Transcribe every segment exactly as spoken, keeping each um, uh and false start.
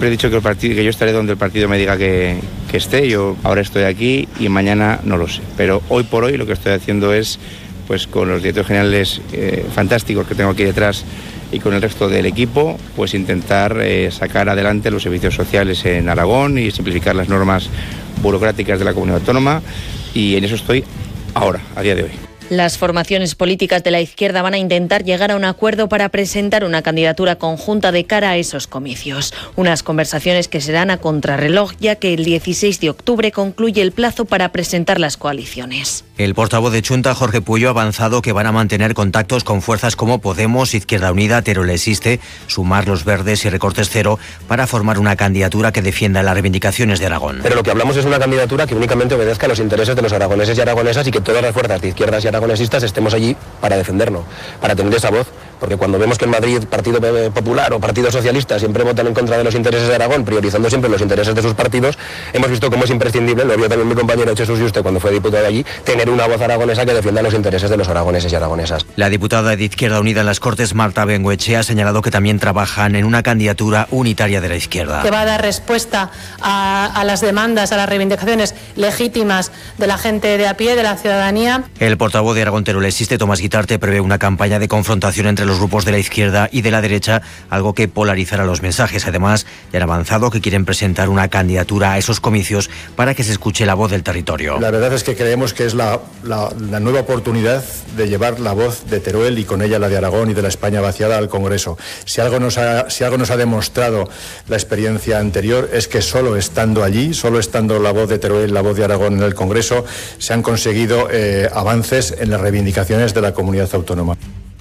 siempre he dicho que, el partido, que yo estaré donde el partido me diga que, que esté. Yo ahora estoy aquí y mañana no lo sé. Pero hoy por hoy lo que estoy haciendo es, pues con los directores generales eh, fantásticos que tengo aquí detrás y con el resto del equipo, pues intentar eh, sacar adelante los servicios sociales en Aragón y simplificar las normas burocráticas de la comunidad autónoma, y en eso estoy ahora, a día de hoy. Las formaciones políticas de la izquierda van a intentar llegar a un acuerdo para presentar una candidatura conjunta de cara a esos comicios. Unas conversaciones que serán a contrarreloj, ya que el dieciséis de octubre concluye el plazo para presentar las coaliciones. El portavoz de Chunta, Jorge Puyo, ha avanzado que van a mantener contactos con fuerzas como Podemos, Izquierda Unida, Teruel Existe, Sumar, Los Verdes y Recortes Cero para formar una candidatura que defienda las reivindicaciones de Aragón. Pero lo que hablamos es una candidatura que únicamente obedezca a los intereses de los aragoneses y aragonesas, y que todas las fuerzas de izquierdas y aragonesistas estemos allí para defenderlo, para tener esa voz. Porque cuando vemos que en Madrid Partido Popular o Partido Socialista siempre votan en contra de los intereses de Aragón, priorizando siempre los intereses de sus partidos, hemos visto cómo es imprescindible, lo vio también mi compañero Jesús Yuste cuando fue diputado allí, tener una voz aragonesa que defienda los intereses de los aragoneses y aragonesas. La diputada de Izquierda Unida en las Cortes, Marta Bengoechea, ha señalado que también trabajan en una candidatura unitaria de la izquierda. Que va a dar respuesta a, a las demandas, a las reivindicaciones legítimas de la gente de a pie, de la ciudadanía. El portavoz de Aragón Teruel Existe, Tomás Guitarte, prevé una campaña de confrontación entre los grupos de la izquierda y de la derecha, algo que polarizará los mensajes. Además, ya han avanzado que quieren presentar una candidatura a esos comicios para que se escuche la voz del territorio. La verdad es que creemos que es la, la, la nueva oportunidad de llevar la voz de Teruel y con ella la de Aragón y de la España vaciada al Congreso. Si algo nos ha, si algo nos ha demostrado la experiencia anterior es que solo estando allí, solo estando la voz de Teruel, la voz de Aragón en el Congreso, se han conseguido eh, avances en las reivindicaciones de la comunidad autónoma.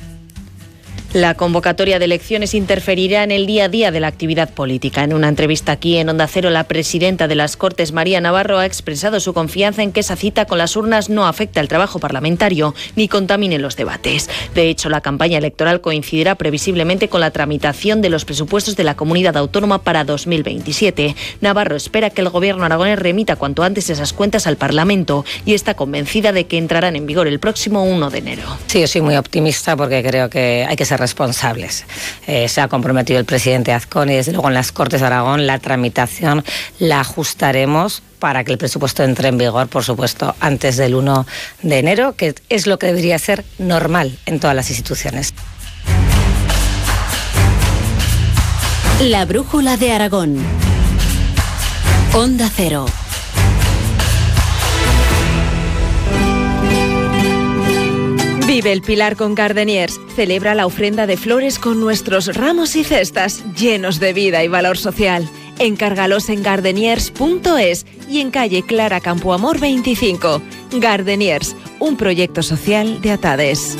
La convocatoria de elecciones interferirá en el día a día de la actividad política. En una entrevista aquí en Onda Cero, la presidenta de las Cortes, María Navarro, ha expresado su confianza en que esa cita con las urnas no afecte al trabajo parlamentario ni contamine los debates. De hecho, la campaña electoral coincidirá previsiblemente con la tramitación de los presupuestos de la comunidad autónoma para dos mil veintisiete. Navarro espera que el gobierno aragonés remita cuanto antes esas cuentas al Parlamento y está convencida de que entrarán en vigor el próximo uno de enero. Sí, yo soy muy optimista porque creo que hay que ser responsables. Eh, se ha comprometido el presidente Azcón y desde luego en las Cortes de Aragón la tramitación la ajustaremos para que el presupuesto entre en vigor, por supuesto, antes del uno de enero, que es lo que debería ser normal en todas las instituciones. La brújula de Aragón. Onda Cero. Vive el Pilar con Gardeniers. Celebra la ofrenda de flores con nuestros ramos y cestas llenos de vida y valor social. Encárgalos en gardeniers punto es y en calle Clara Campoamor veinticinco. Gardeniers, un proyecto social de Atades.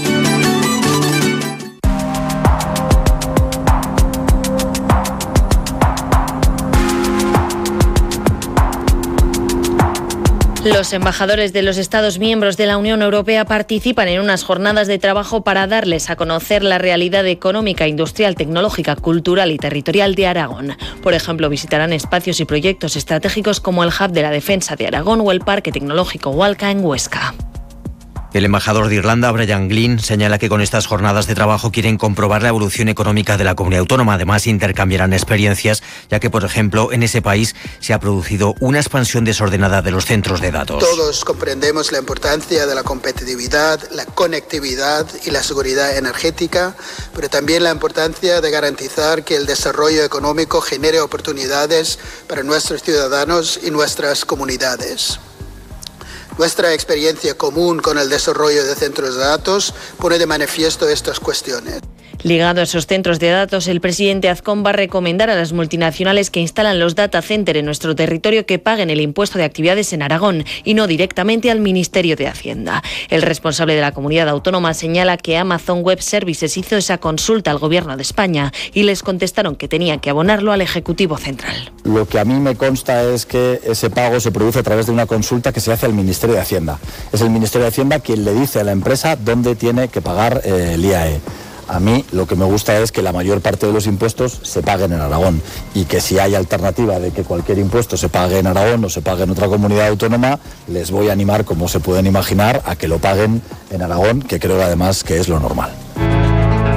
Los embajadores de los Estados miembros de la Unión Europea participan en unas jornadas de trabajo para darles a conocer la realidad económica, industrial, tecnológica, cultural y territorial de Aragón. Por ejemplo, visitarán espacios y proyectos estratégicos como el Hub de la Defensa de Aragón o el Parque Tecnológico Walca en Huesca. El embajador de Irlanda, Brian Glynn, señala que con estas jornadas de trabajo quieren comprobar la evolución económica de la comunidad autónoma. Además, intercambiarán experiencias, ya que, por ejemplo, en ese país se ha producido una expansión desordenada de los centros de datos. Todos comprendemos la importancia de la competitividad, la conectividad y la seguridad energética, pero también la importancia de garantizar que el desarrollo económico genere oportunidades para nuestros ciudadanos y nuestras comunidades. Nuestra experiencia común con el desarrollo de centros de datos pone de manifiesto estas cuestiones. Ligado a esos centros de datos, el presidente Azcón va a recomendar a las multinacionales que instalan los data centers en nuestro territorio que paguen el impuesto de actividades en Aragón y no directamente al Ministerio de Hacienda. El responsable de la comunidad autónoma señala que Amazon Web Services hizo esa consulta al Gobierno de España y les contestaron que tenían que abonarlo al Ejecutivo Central. Lo que a mí me consta es que ese pago se produce a través de una consulta que se hace al Ministerio de Hacienda. Es el Ministerio de Hacienda quien le dice a la empresa dónde tiene que pagar eh, el I A E. A mí lo que me gusta es que la mayor parte de los impuestos se paguen en Aragón y que si hay alternativa de que cualquier impuesto se pague en Aragón o se pague en otra comunidad autónoma, les voy a animar, como se pueden imaginar, a que lo paguen en Aragón, que creo además que es lo normal.